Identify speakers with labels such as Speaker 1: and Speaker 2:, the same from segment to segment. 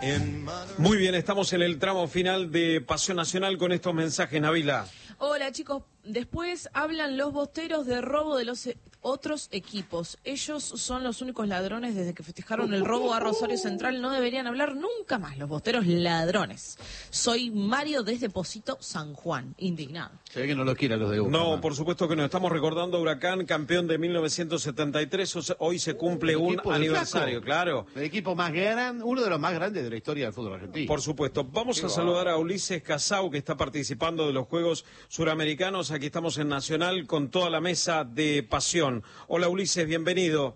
Speaker 1: Muy bien, estamos en el tramo final de Pasión Nacional con estos mensajes, Nabila.
Speaker 2: Hola chicos, después hablan los bosteros de robo de los otros equipos. Ellos son los únicos ladrones desde que festejaron el robo a Rosario Central. No deberían hablar nunca más los bosteros ladrones. Soy Mario desde Pocito, San Juan, indignado.
Speaker 3: Se ve que no lo quieren los de Boca.
Speaker 1: No, por supuesto que no. Estamos recordando a Huracán, campeón de 1973. Hoy se cumple un aniversario, claro.
Speaker 3: El equipo más grande, uno de los más grandes de la historia del fútbol argentino.
Speaker 1: Por supuesto. Vamos a saludar a Ulises Casau, que está participando de los Juegos Suramericanos. Aquí estamos en Nacional con toda la mesa de Pasión. Hola Ulises, bienvenido.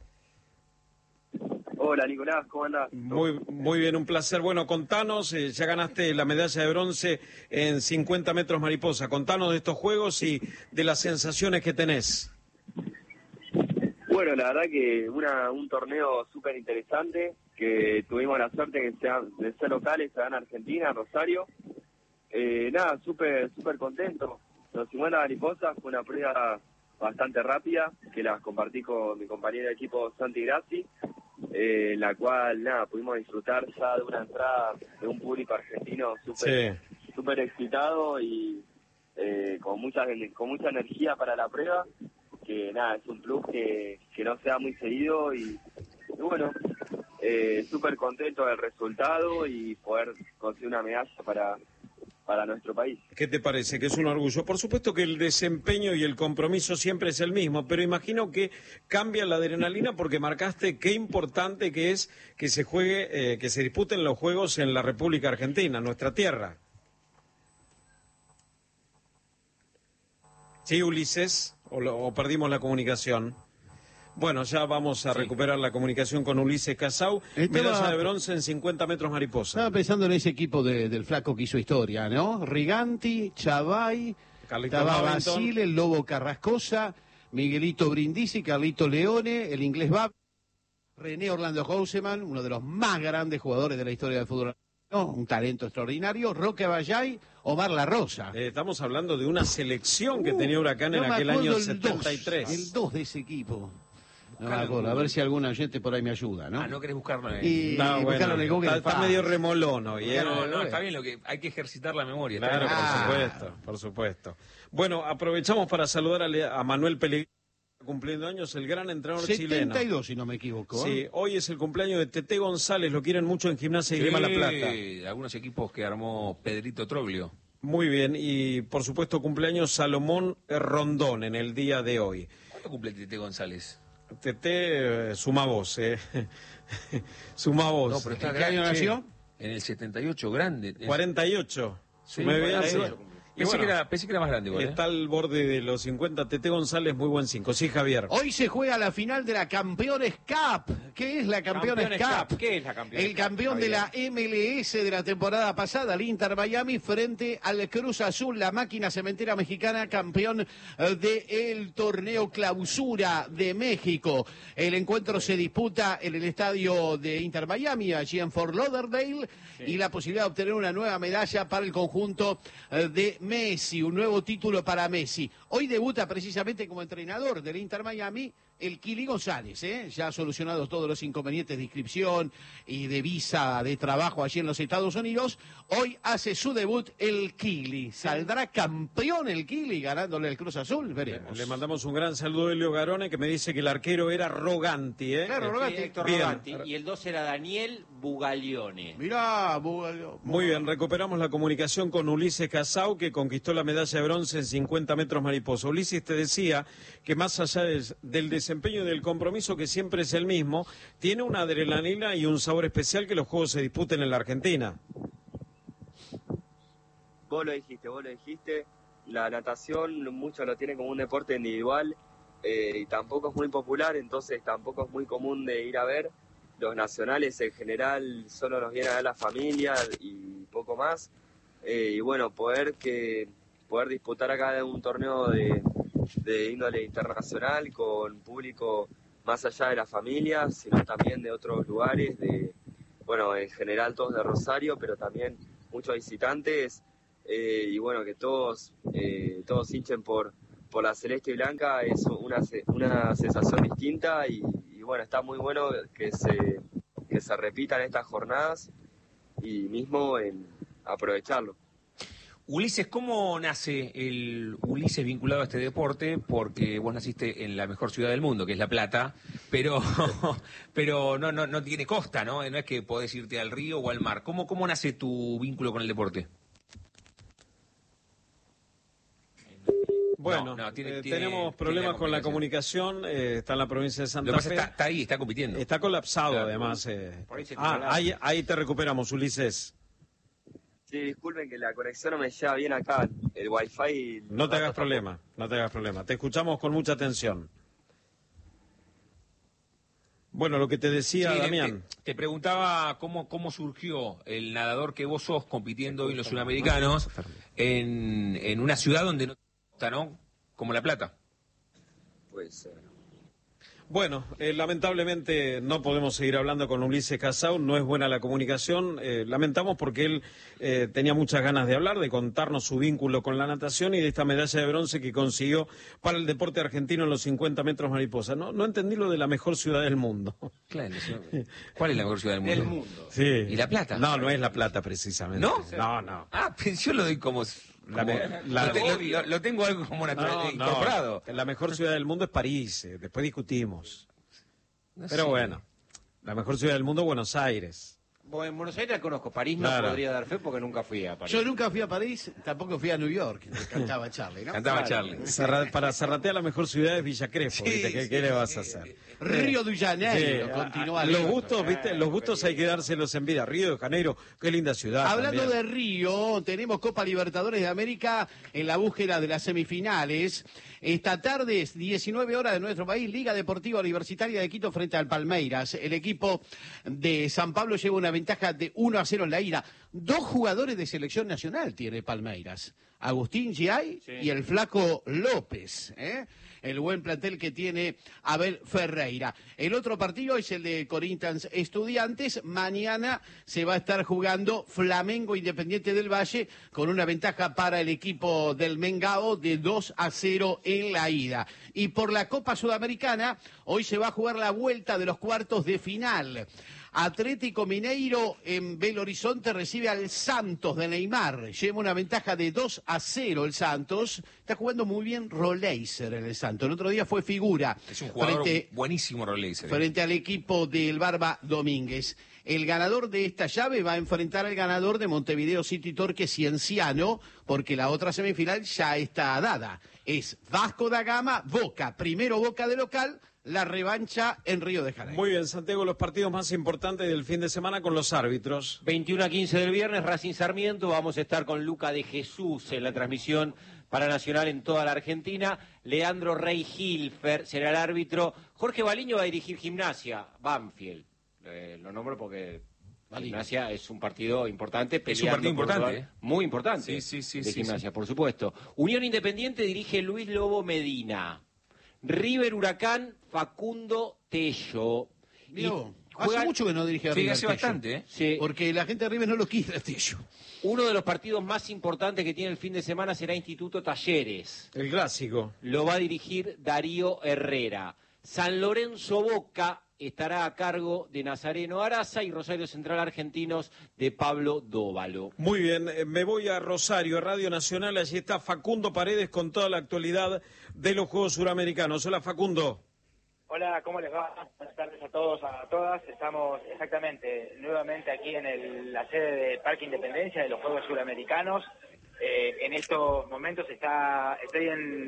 Speaker 4: Hola Nicolás, ¿cómo andás?
Speaker 1: Muy bien, un placer. Bueno, contanos, ya ganaste la medalla de bronce en 50 metros mariposa. Contanos de estos Juegos y de las sensaciones que tenés.
Speaker 4: Bueno, la verdad que un torneo súper interesante, que tuvimos la suerte de ser locales acá en Argentina, Rosario. Nada, súper contento. Los 50 mariposas fue una prueba bastante rápida, que las compartí con mi compañero de equipo Santi Grassi, la cual, nada, pudimos disfrutar ya de una entrada de un público argentino súper excitado y con mucha energía para la prueba, que nada, es un plus que no se da muy seguido y bueno, súper contento del resultado y poder conseguir una medalla para nuestro país.
Speaker 1: ¿Qué te parece? Que es un orgullo. Por supuesto que el desempeño y el compromiso siempre es el mismo, pero imagino que cambia la adrenalina porque marcaste qué importante que es que se juegue, que se disputen los Juegos en la República Argentina, nuestra tierra. ¿Sí, Ulises? ¿O perdimos la comunicación? Bueno, ya vamos a recuperar la comunicación con Ulises Casau. Medalla de bronce en 50 metros mariposa.
Speaker 3: Estaba pensando en ese equipo del flaco que hizo historia, ¿no? Riganti, Chavay, Basile, el Lobo Carrascosa, Miguelito Brindisi, Carlito Leone, el inglés Bab, René Orlando Houseman, uno de los más grandes jugadores de la historia del fútbol argentino, un talento extraordinario, Roque Vallay, Omar La Rosa.
Speaker 1: Estamos hablando de una selección que tenía Huracán en aquel año 73.
Speaker 3: El 2 de ese equipo. No, a ver si algún oyente por ahí me ayuda, ¿no?
Speaker 5: No querés buscarlo en
Speaker 1: buscarlo en el Google. Está medio remolón hoy.
Speaker 5: No, está bien, hay que ejercitar la memoria.
Speaker 1: Claro, por supuesto. Bueno, aprovechamos para saludar a Manuel Pellegrini, cumpliendo años, el gran entrenador
Speaker 3: 72,
Speaker 1: chileno.
Speaker 3: Si no me equivoco.
Speaker 1: Sí, hoy es el cumpleaños de Tete González, lo quieren mucho en Gimnasia y Grima La Plata.
Speaker 5: Algunos equipos que armó Pedrito Troglio.
Speaker 1: Muy bien, y por supuesto cumpleaños Salomón Rondón en el día de hoy.
Speaker 5: ¿Cuánto cumple Tete González?
Speaker 1: Tete suma voz, suma voz.
Speaker 5: No, pero está
Speaker 3: ¿En qué año nació?
Speaker 5: En el 78, grande.
Speaker 1: 48.
Speaker 5: Sí,
Speaker 1: Sumé bien.
Speaker 5: Pensé que era más grande.
Speaker 1: Está al borde de los 50. Tete González, muy buen 5. Sí, Javier.
Speaker 3: Hoy se juega la final de la Campeones Cup. ¿Qué es la Campeones Cup?
Speaker 5: ¿Qué es la Campeones
Speaker 3: El campeón
Speaker 5: Cup,
Speaker 3: de la MLS de la temporada pasada, el Inter Miami, frente al Cruz Azul, la máquina cementera mexicana, campeón del torneo Clausura de México. El encuentro se disputa en el estadio de Inter Miami, allí en Fort Lauderdale, y la posibilidad de obtener una nueva medalla para el conjunto de Messi, un nuevo título para Messi. Hoy debuta precisamente como entrenador del Inter Miami el Kili González, ya ha solucionado todos los inconvenientes de inscripción y de visa de trabajo allí en los Estados Unidos. Hoy hace su debut el Kili. ¿Saldrá campeón el Kili ganándole el Cruz Azul? Veremos.
Speaker 1: Le mandamos un gran saludo a Elio Garone, que me dice que el arquero era Roganti.
Speaker 3: Claro, Roganti.
Speaker 6: Sí, Héctor Roganti. Y el 2 era Daniel Bugaglione.
Speaker 3: Mirá, Bugaglione.
Speaker 1: Muy bien, recuperamos la comunicación con Ulises Casau, que conquistó la medalla de bronce en 50 metros mariposa. Ulises, te decía que más allá del desempeño y del compromiso, que siempre es el mismo, tiene una adrenalina y un sabor especial que los Juegos se disputen en la Argentina.
Speaker 4: Vos lo dijiste, la natación muchos lo tienen como un deporte individual y tampoco es muy popular, entonces tampoco es muy común de ir a ver. Los nacionales en general solo nos vienen a ver la familia y poco más. Y bueno, poder disputar acá un torneo de índole internacional con público más allá de la familia, sino también de otros lugares, en general todos de Rosario, pero también muchos visitantes, y bueno, que todos hinchen por la celeste y blanca, es una sensación distinta y bueno, está muy bueno que se repitan estas jornadas y mismo en aprovecharlo.
Speaker 5: Ulises, ¿cómo nace el Ulises vinculado a este deporte? Porque vos naciste en la mejor ciudad del mundo, que es La Plata, pero no tiene costa, ¿no? No es que podés irte al río o al mar. ¿Cómo nace tu vínculo con el deporte?
Speaker 1: Bueno, tenemos problemas con la comunicación, está en la provincia de Santa Fe.
Speaker 5: Está ahí, está compitiendo.
Speaker 1: Está colapsado, claro, además. Ahí te recuperamos, Ulises.
Speaker 4: Sí, disculpen que la conexión no me lleva bien acá, el wifi.
Speaker 1: No te hagas problema, Te escuchamos con mucha atención. Bueno, lo que te decía, sí, Damián.
Speaker 5: Te preguntaba cómo surgió el nadador que vos sos compitiendo hoy en los Suramericanos en una ciudad donde no está, ¿no? Como La Plata.
Speaker 4: Pues...
Speaker 1: Bueno, lamentablemente no podemos seguir hablando con Ulises Casau, no es buena la comunicación, lamentamos porque él tenía muchas ganas de hablar, de contarnos su vínculo con la natación y de esta medalla de bronce que consiguió para el deporte argentino en los 50 metros mariposa. No entendí lo de la mejor ciudad del mundo.
Speaker 5: Claro, ¿cuál es la mejor ciudad del mundo?
Speaker 6: Del mundo.
Speaker 1: Sí.
Speaker 5: ¿Y La Plata?
Speaker 1: No es La Plata precisamente.
Speaker 5: ¿No?
Speaker 1: No.
Speaker 5: Ah, yo lo doy como... Lo tengo algo como incorporado.
Speaker 1: La mejor ciudad del mundo es París, después discutimos. Pero bueno, la mejor ciudad del mundo es Buenos Aires.
Speaker 6: Bueno, en Buenos Aires la conozco, París
Speaker 1: Claro.
Speaker 6: no podría dar fe porque nunca fui a París.
Speaker 3: Yo nunca fui a París, tampoco fui a New York, cantaba Charlie, ¿no?
Speaker 5: Cantaba Charlie.
Speaker 1: Para Zarratea la mejor ciudad es Villa Crespo,
Speaker 3: Sí,
Speaker 1: ¿viste? ¿Qué le vas a hacer?
Speaker 3: Río de Janeiro,
Speaker 1: Sí,
Speaker 3: continúa.
Speaker 1: los gustos, ¿viste? Los gustos hay que dárselos en vida. Río de Janeiro, qué linda ciudad.
Speaker 3: Hablando
Speaker 1: también.
Speaker 3: de Río, tenemos Copa Libertadores de América en la búsqueda de las semifinales. Esta tarde, 19 horas de nuestro país, Liga Deportiva Universitaria de Quito frente al Palmeiras. El equipo de San Pablo lleva una ventaja de 1-0 en la ida. 2 jugadores de selección nacional tiene Palmeiras. Agustín Giay y el flaco López, el buen plantel que tiene Abel Ferreira. El otro partido es el de Corinthians Estudiantes. Mañana se va a estar jugando Flamengo Independiente del Valle con una ventaja para el equipo del Mengao de 2-0 en la ida. Y por la Copa Sudamericana, hoy se va a jugar la vuelta de los cuartos de final. Atlético Mineiro en Belo Horizonte recibe al Santos de Neymar. Lleva una ventaja de 2-0 el Santos. Está jugando muy bien Roleiser en el Santos. El otro día fue figura.
Speaker 5: Es un jugador buenísimo, Roleiser.
Speaker 3: Frente al equipo del Barba Domínguez. El ganador de esta llave va a enfrentar al ganador de Montevideo City Torque Cienciano, porque la otra semifinal ya está dada. Es Vasco da Gama, Boca. Primero Boca de local, la revancha en Río de Janeiro.
Speaker 1: Muy bien, Santiago, los partidos más importantes del fin de semana con los árbitros.
Speaker 6: 21-15 del viernes, Racing Sarmiento. Vamos a estar con Luca de Jesús en la transmisión para Nacional en toda la Argentina. Leandro Rey Hilfer será el árbitro. Jorge Baliño va a dirigir Gimnasia, Banfield. Lo nombro porque Gimnasia es un partido importante.
Speaker 5: Es un partido importante.
Speaker 6: Muy importante.
Speaker 5: Sí,
Speaker 6: de Gimnasia, por supuesto. Unión Independiente dirige Luis Lobo Medina. River Huracán, Facundo Tello.
Speaker 3: Hace mucho que no dirige a River.
Speaker 5: Sí, hace bastante,
Speaker 3: Sí. Porque la gente de River no lo quiere a Tello.
Speaker 6: Uno de los partidos más importantes que tiene el fin de semana será Instituto Talleres.
Speaker 1: El clásico.
Speaker 6: Lo va a dirigir Darío Herrera. San Lorenzo Boca estará a cargo de Nazareno Araza y Rosario Central Argentinos de Pablo Dóvalo.
Speaker 1: Muy bien, me voy a Rosario, Radio Nacional, allí está Facundo Paredes con toda la actualidad de los Juegos Suramericanos. Hola, Facundo.
Speaker 7: Hola, ¿cómo les va? Buenas tardes a todos, a todas. Estamos nuevamente aquí en la sede de Parque Independencia de los Juegos Suramericanos. En estos momentos estoy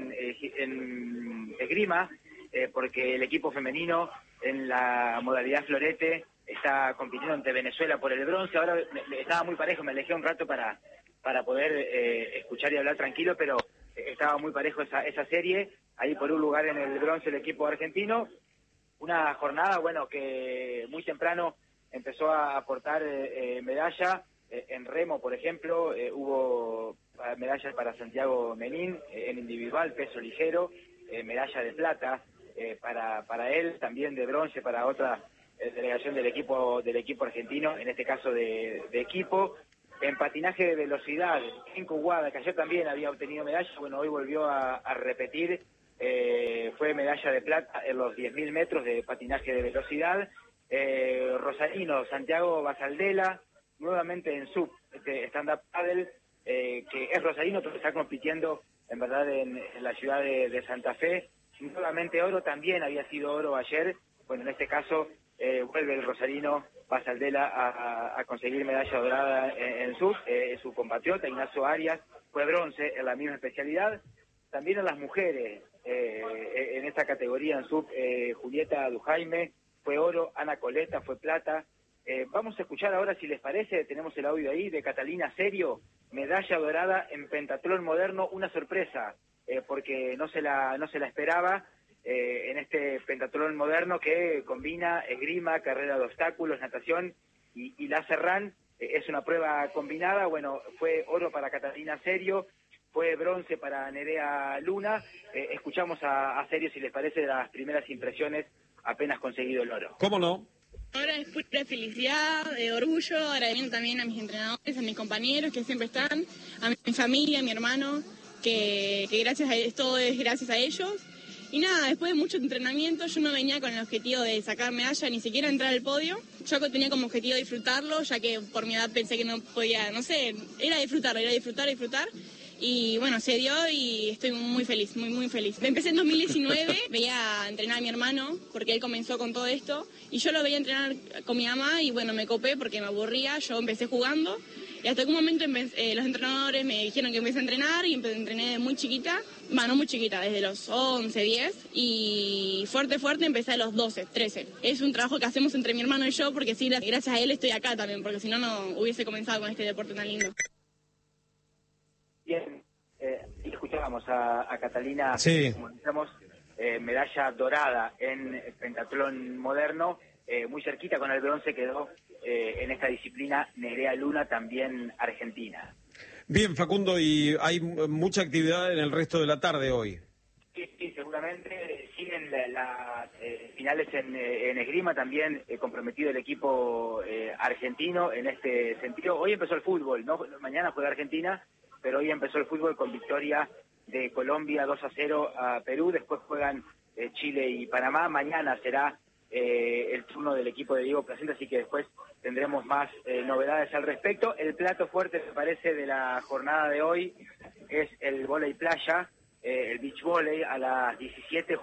Speaker 7: en esgrima porque el equipo femenino en la modalidad florete está compitiendo ante Venezuela por el bronce. Ahora estaba muy parejo, me alejé un rato para poder escuchar y hablar tranquilo, pero estaba muy parejo esa serie. Ahí por un lugar en el bronce el equipo argentino. Una jornada, que muy temprano empezó a aportar medalla. En remo, por ejemplo, hubo medallas para Santiago Menín en individual, peso ligero, medalla de plata para él, también de bronce para otra delegación del equipo argentino, en este caso de equipo. En patinaje de velocidad, en Guada, que ayer también había obtenido medalla, hoy volvió a repetir, fue medalla de plata en los 10.000 metros de patinaje de velocidad. Rosarino, Santiago Basaldela, nuevamente en sub, stand-up paddle, que es rosarino, pero está compitiendo en verdad en la ciudad de Santa Fe. Nuevamente oro, también había sido oro ayer. Bueno, en este caso vuelve el rosarino Paz Aldela a conseguir medalla dorada en sub. Su compatriota Ignacio Arias fue bronce en la misma especialidad. También a las mujeres en esta categoría en sub, Julieta Dujaime fue oro, Ana Coleta fue plata. Vamos a escuchar ahora, si les parece, tenemos el audio ahí, de Catalina Serio, medalla dorada en pentatlón moderno, una sorpresa, porque no se la esperaba, en este pentatlón moderno que combina esgrima, carrera de obstáculos, natación y láser run. Es una prueba combinada. Bueno, fue oro para Catalina Serio, fue bronce para Nerea Luna. Escuchamos a Serio, si les parece, las primeras impresiones apenas conseguido el oro.
Speaker 1: ¿Cómo no?
Speaker 8: Ahora es pura felicidad, orgullo, agradecimiento también a mis entrenadores, a mis compañeros que siempre están, a mi familia, a mi hermano, que gracias a todo es gracias a ellos. Y nada, después de mucho entrenamiento, yo no venía con el objetivo de sacar medalla, ni siquiera entrar al podio. Yo tenía como objetivo disfrutarlo, ya que por mi edad pensé que no podía, no sé, era disfrutar. Y bueno, se dio y estoy muy feliz, muy feliz. Empecé en 2019, veía entrenar a mi hermano, porque él comenzó con todo esto, y yo lo veía entrenar con mi mamá, y bueno, me copé porque me aburría, yo empecé jugando, y hasta que un momento los entrenadores me dijeron que empecé a entrenar, y entrené de muy chiquita, no muy chiquita, desde los 11, 10, y fuerte empecé a los 12, 13. Es un trabajo que hacemos entre mi hermano y yo, porque sí, gracias a él estoy acá también, porque si no, no hubiese comenzado con este deporte tan lindo.
Speaker 7: Bien, escuchábamos a Catalina,
Speaker 1: sí,
Speaker 7: como decíamos, medalla dorada en pentatlón moderno, muy cerquita con el bronce quedó en esta disciplina Nerea Luna, también argentina.
Speaker 1: Bien, Facundo, y hay mucha actividad en el resto de la tarde hoy.
Speaker 7: Sí, seguramente siguen las finales en esgrima, también comprometido el equipo argentino en este sentido. Hoy empezó el fútbol, ¿no? Mañana juega Argentina, pero hoy empezó el fútbol con victoria de Colombia 2-0 a Perú. Después juegan Chile y Panamá. Mañana será el turno del equipo de Diego Placenta, así que después tendremos más novedades al respecto. El plato fuerte, me parece, de la jornada de hoy es el vóley playa, el beach volley. A las 17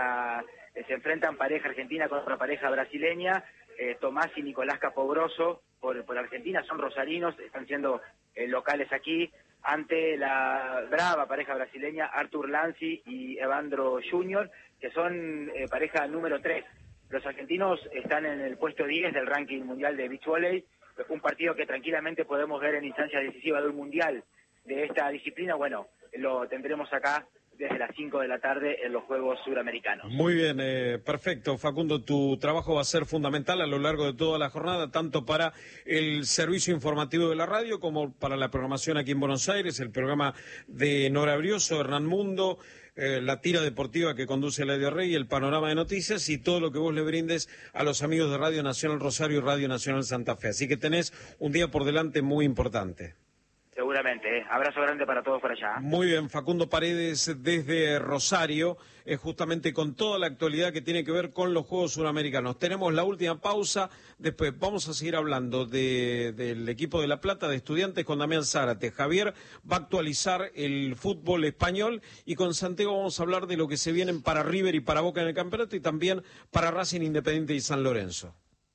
Speaker 7: se enfrentan pareja argentina contra pareja brasileña. Tomás y Nicolás Capobroso por Argentina, son rosarinos, están siendo locales aquí, ante la brava pareja brasileña Arthur Lanzi y Evandro Junior, que son pareja número 3. Los argentinos están en el puesto 10 del ranking mundial de beach volley, un partido que tranquilamente podemos ver en instancias decisivas de un mundial de esta disciplina. Bueno, lo tendremos acá desde las 5 de la tarde en los Juegos Suramericanos.
Speaker 1: Muy bien, perfecto. Facundo, tu trabajo va a ser fundamental a lo largo de toda la jornada, tanto para el servicio informativo de la radio como para la programación aquí en Buenos Aires, el programa de Nora Brioso, Hernán Mundo, la tira deportiva que conduce Eladio Rey, el panorama de noticias y todo lo que vos le brindes a los amigos de Radio Nacional Rosario y Radio Nacional Santa Fe. Así que tenés un día por delante muy importante.
Speaker 7: Seguramente, abrazo grande para todos por allá.
Speaker 1: Muy bien, Facundo Paredes desde Rosario, justamente con toda la actualidad que tiene que ver con los Juegos Suramericanos. Tenemos la última pausa, después vamos a seguir hablando del equipo de La Plata, de Estudiantes, con Damián Zárate. Javier va a actualizar el fútbol español y con Santiago vamos a hablar de lo que se vienen para River y para Boca en el campeonato y también para Racing, Independiente y San Lorenzo.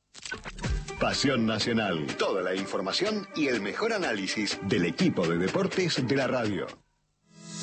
Speaker 9: Pasión Nacional. Toda la información y el mejor análisis del equipo de deportes de la radio.